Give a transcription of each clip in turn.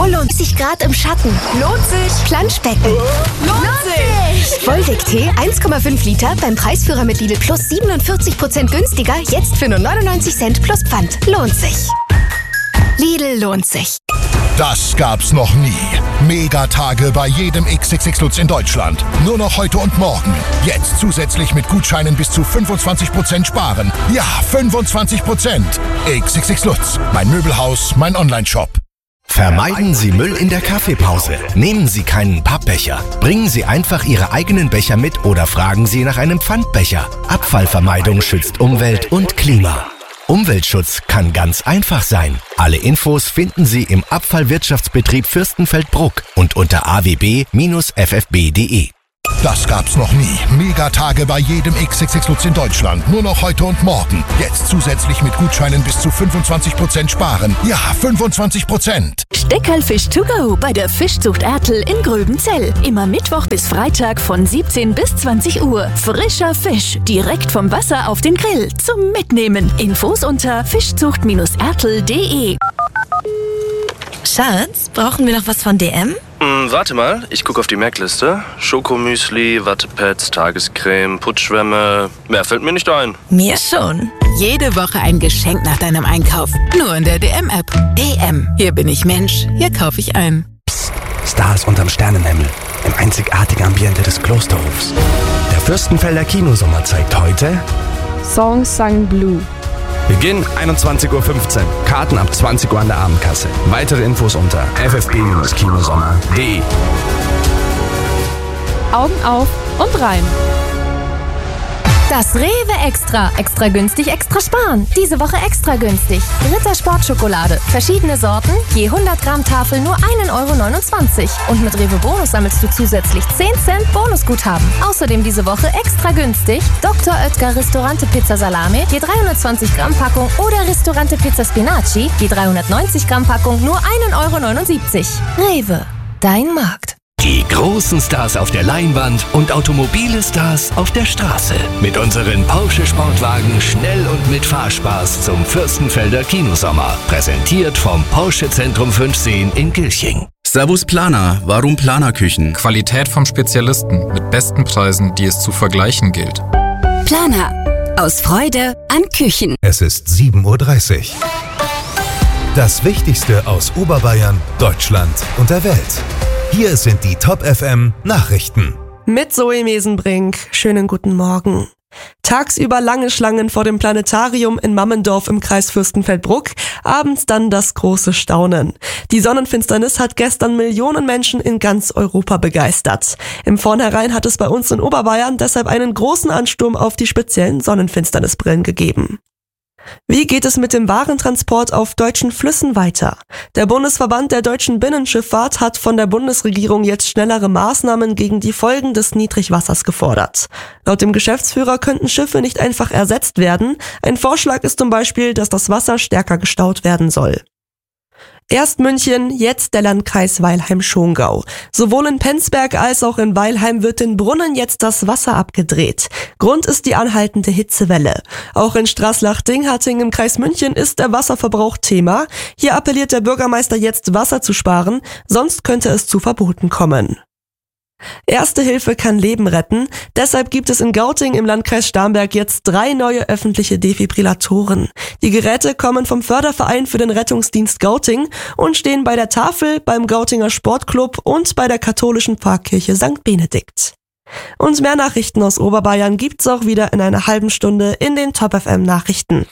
Lohnt sich Grad im Schatten. Lohnt sich. Planschbecken. Lohnt sich. Wolldecktee 1,5 Liter beim Preisführer mit Lidl Plus 47% günstiger. Jetzt für nur 99 Cent plus Pfand. Lohnt sich. Lidl lohnt sich. Das gab's noch nie. Megatage bei jedem XXX Lutz in Deutschland. Nur noch heute und morgen. Jetzt zusätzlich mit Gutscheinen bis zu 25% sparen. Ja, 25%. XXX Lutz. Mein Möbelhaus, mein Onlineshop. Vermeiden Sie Müll in der Kaffeepause. Nehmen Sie keinen Pappbecher. Bringen Sie einfach Ihre eigenen Becher mit oder fragen Sie nach einem Pfandbecher. Abfallvermeidung schützt Umwelt und Klima. Umweltschutz kann ganz einfach sein. Alle Infos finden Sie im Abfallwirtschaftsbetrieb Fürstenfeldbruck und unter awb-ffb.de. Das gab's noch nie. Megatage bei jedem XXX Lutz in Deutschland. Nur noch heute und morgen. Jetzt zusätzlich mit Gutscheinen bis zu 25% sparen. Ja, 25%. Steckerlfisch to go bei der Fischzucht Ertl in Gröbenzell. Immer Mittwoch bis Freitag von 17 bis 20 Uhr. Frischer Fisch, direkt vom Wasser auf den Grill. Zum Mitnehmen. Infos unter fischzucht-ertl.de. Schatz, brauchen wir noch was von DM? Warte mal, ich gucke auf die Merkliste. Schokomüsli, Wattepads, Tagescreme, Putzschwämme. Mehr fällt mir nicht ein. Mir schon. Jede Woche ein Geschenk nach deinem Einkauf. Nur in der DM-App. DM. Hier bin ich Mensch. Hier kaufe ich ein. Psst. Stars unterm Sternenhimmel. Im einzigartigen Ambiente des Klosterhofs. Der Fürstenfelder Kinosommer zeigt heute Song Sung Blue. Beginn 21:15 Uhr. Karten ab 20 Uhr an der Abendkasse. Weitere Infos unter ffb-kinosommer.de. Augen auf und rein. Das Rewe Extra. Extra günstig, extra sparen. Diese Woche extra günstig. Ritter Sportschokolade. Verschiedene Sorten, je 100 Gramm Tafel nur 1,29 €. Und mit Rewe Bonus sammelst du zusätzlich 10 Cent Bonusguthaben. Außerdem diese Woche extra günstig Dr. Oetker Ristorante Pizza Salame, je 320 Gramm Packung oder Ristorante Pizza Spinaci, je 390 Gramm Packung nur 1,79 €. Rewe, dein Markt. Die großen Stars auf der Leinwand und automobile Stars auf der Straße. Mit unseren Porsche Sportwagen schnell und mit Fahrspaß zum Fürstenfelder Kinosommer. Präsentiert vom Porsche Zentrum 5 Seen in Gilching. Servus Planer, warum Planerküchen? Qualität vom Spezialisten mit besten Preisen, die es zu vergleichen gilt. Planer. Aus Freude an Küchen. Es ist 7:30 Uhr. Das Wichtigste aus Oberbayern, Deutschland und der Welt. Hier sind die Top FM Nachrichten. Mit Zoe Mesenbrink. Schönen guten Morgen. Tagsüber lange Schlangen vor dem Planetarium in Mammendorf im Kreis Fürstenfeldbruck, abends dann das große Staunen. Die Sonnenfinsternis hat gestern Millionen Menschen in ganz Europa begeistert. Im Vornherein hat es bei uns in Oberbayern deshalb einen großen Ansturm auf die speziellen Sonnenfinsternisbrillen gegeben. Wie geht es mit dem Warentransport auf deutschen Flüssen weiter? Der Bundesverband der deutschen Binnenschifffahrt hat von der Bundesregierung jetzt schnellere Maßnahmen gegen die Folgen des Niedrigwassers gefordert. Laut dem Geschäftsführer könnten Schiffe nicht einfach ersetzt werden. Ein Vorschlag ist zum Beispiel, dass das Wasser stärker gestaut werden soll. Erst München, jetzt der Landkreis Weilheim-Schongau. Sowohl in Penzberg als auch in Weilheim wird den Brunnen jetzt das Wasser abgedreht. Grund ist die anhaltende Hitzewelle. Auch in Straßlach-Dinghatting im Kreis München ist der Wasserverbrauch Thema. Hier appelliert der Bürgermeister jetzt, Wasser zu sparen, sonst könnte es zu Verboten kommen. Erste Hilfe kann Leben retten. Deshalb gibt es in Gauting im Landkreis Starnberg jetzt 3 neue öffentliche Defibrillatoren. Die Geräte kommen vom Förderverein für den Rettungsdienst Gauting und stehen bei der Tafel, beim Gautinger Sportclub und bei der katholischen Pfarrkirche St. Benedikt. Und mehr Nachrichten aus Oberbayern gibt's auch wieder in einer halben Stunde in den Top FM Nachrichten.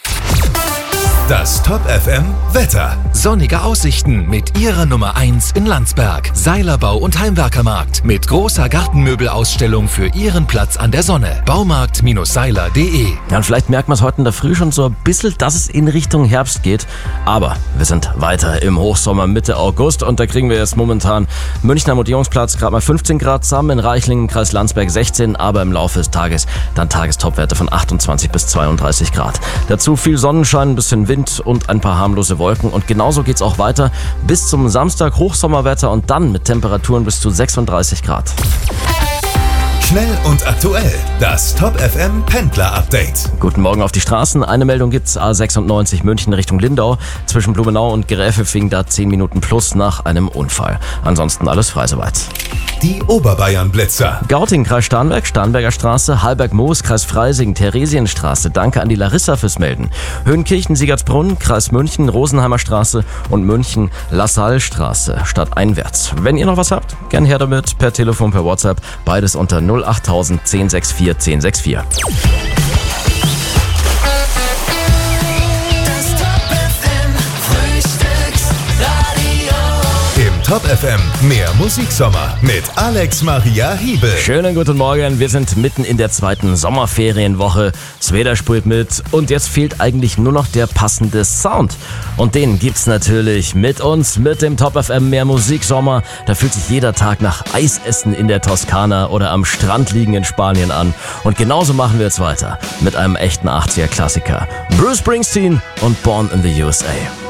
Das Top FM Wetter. Sonnige Aussichten mit Ihrer Nummer 1 in Landsberg. Seilerbau und Heimwerkermarkt mit großer Gartenmöbelausstellung für Ihren Platz an der Sonne. Baumarkt-seiler.de. Ja, und vielleicht merkt man es heute in der Früh schon so ein bisschen, dass es in Richtung Herbst geht. Aber wir sind weiter im Hochsommer Mitte August und da kriegen wir jetzt momentan Münchner Modellierungsplatz gerade mal 15 Grad zusammen, in Reichlingen im Kreis Landsberg 16, aber im Laufe des Tages dann Tagestopwerte von 28 bis 32 Grad. Dazu viel Sonnenschein, ein bisschen Wind und ein paar harmlose Wolken. Und genauso geht's auch weiter bis zum Samstag, Hochsommerwetter und dann mit Temperaturen bis zu 36 Grad. Schnell und aktuell. Das Top FM Pendler Update. Guten Morgen auf die Straßen. Eine Meldung gibt's: A96 München Richtung Lindau. Zwischen Blumenau und Gräfelfing da 10 Minuten plus nach einem Unfall. Ansonsten alles frei soweit. Die Oberbayern-Blitzer. Gauting, Kreis Starnberg, Starnberger Straße, Halberg-Moos, Kreis Freising, Theresienstraße. Danke an die Larissa fürs Melden. Höhenkirchen, Siegertsbrunn, Kreis München, Rosenheimer Straße und München, Lassalle-Straße, stadteinwärts. Wenn ihr noch was habt, gern her damit, per Telefon, per WhatsApp, beides unter 08000 1064 1064. Top FM, mehr Musiksommer mit Alex Maria Hiebel. Schönen guten Morgen, wir sind mitten in der zweiten Sommerferienwoche. Sveda spielt mit und jetzt fehlt eigentlich nur noch der passende Sound. Und den gibt's natürlich mit uns, mit dem Top FM mehr Musiksommer. Da fühlt sich jeder Tag nach Eisessen in der Toskana oder am Strand liegen in Spanien an. Und genauso machen wir jetzt weiter mit einem echten 80er-Klassiker. Bruce Springsteen und Born in the USA.